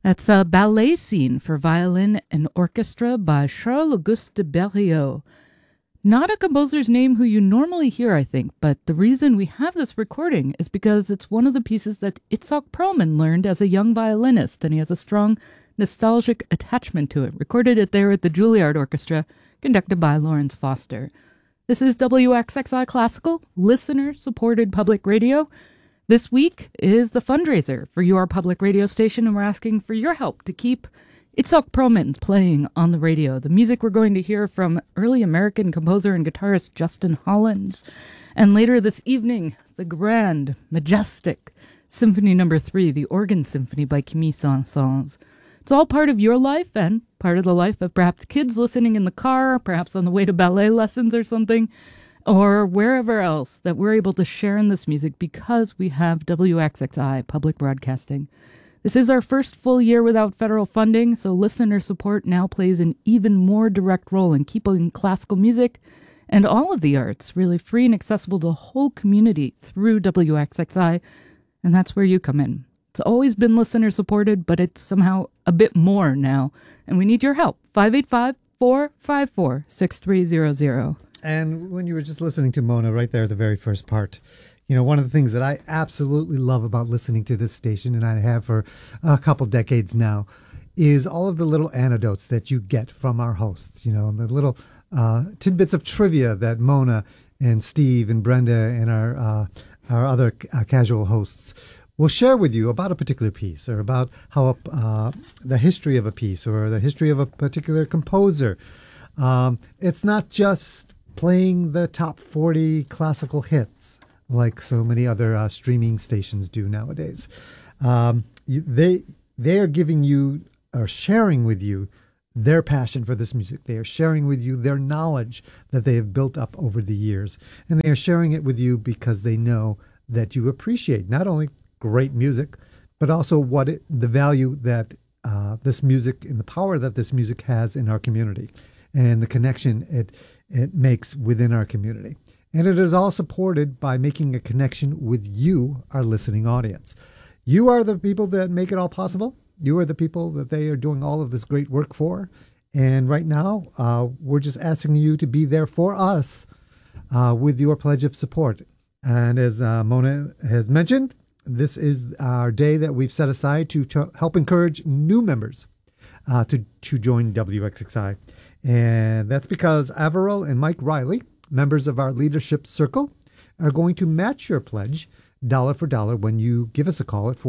That's a ballet scene for violin and orchestra by Charles-Auguste de Berlioz. Not a composer's name who you normally hear, I think, but the reason we have this recording is because it's one of the pieces that Itzhak Perlman learned as a young violinist, and he has a strong nostalgic attachment to it. Recorded it there at the Juilliard Orchestra, conducted by Lawrence Foster. This is WXXI Classical, listener-supported public radio. This week is the fundraiser for your public radio station, and we're asking for your help to keep Itzhak Perlman playing on the radio. The music we're going to hear from early American composer and guitarist Justin Holland. And later this evening, the grand, majestic Symphony No. 3, the Organ Symphony by Camille Saint-Saëns. It's all part of your life and part of the life of perhaps kids listening in the car, perhaps on the way to ballet lessons or something, or wherever else that we're able to share in this music because we have WXXI Public Broadcasting. This is our first full year without federal funding, so listener support now plays an even more direct role in keeping classical music and all of the arts really free and accessible to the whole community through WXXI, and that's where you come in. It's always been listener supported, but it's somehow a bit more now, and we need your help. 585-454-6300. And when you were just listening to Mona right there at the very first part, you know, one of the things that I absolutely love about listening to this station, and I have for a couple decades now, is all of the little anecdotes that you get from our hosts, you know, the little tidbits of trivia that Mona and Steve and Brenda and our other casual hosts will share with you about a particular piece or about how the history of a piece or the history of a particular composer. It's not just playing the top 40 classical hits like so many other streaming stations do nowadays. They are giving you or sharing with you their passion for this music. They are sharing with you their knowledge that they have built up over the years. And they are sharing it with you because they know that you appreciate not only great music, but also the value that this music and the power that this music has in our community and the connection it makes within our community. And it is all supported by making a connection with you, our listening audience. You are the people that make it all possible. You are the people that they are doing all of this great work for. And right now, we're just asking you to be there for us with your pledge of support. And as Mona has mentioned, this is our day that we've set aside to help encourage new members to join WXXI. And that's because Averill and Mike Riley, members of our leadership circle, are going to match your pledge dollar for dollar when you give us a call at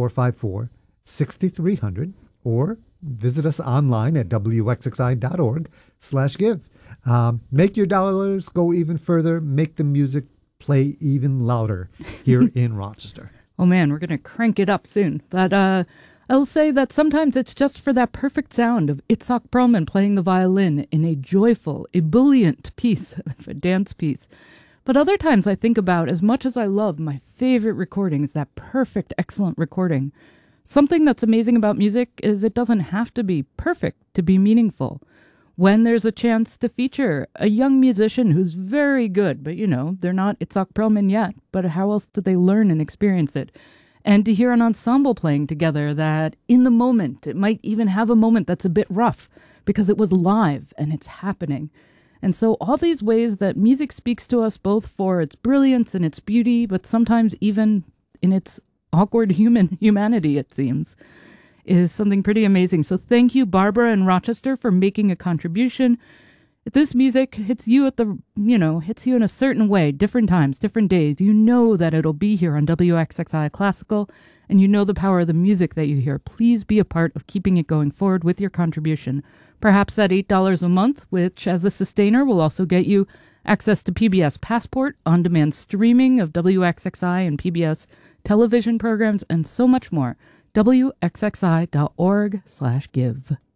454-6300 or visit us online at wxxi.org/give. Make your dollars go even further. Make the music play even louder here in Rochester. Oh man, we're going to crank it up soon. But I'll say that sometimes it's just for that perfect sound of Itzhak Perlman playing the violin in a joyful, ebullient piece, a dance piece. But other times I think about, as much as I love my favorite recordings, that perfect, excellent recording, something that's amazing about music is it doesn't have to be perfect to be meaningful. When there's a chance to feature a young musician who's very good, but, you know, they're not Itzhak Perlman yet, but how else did they learn and experience it? And to hear an ensemble playing together that in the moment, it might even have a moment that's a bit rough because it was live and it's happening. And so all these ways that music speaks to us both for its brilliance and its beauty, but sometimes even in its awkward humanity, it seems, is something pretty amazing. So thank you, Barbara and Rochester, for making a contribution. If this music hits you hits you in a certain way, different times, different days, you know that it'll be here on WXXI Classical, and you know the power of the music that you hear. Please be a part of keeping it going forward with your contribution. Perhaps at $8 a month, which as a sustainer will also get you access to PBS Passport, on-demand streaming of WXXI and PBS television programs, and so much more. WXXI.org/give.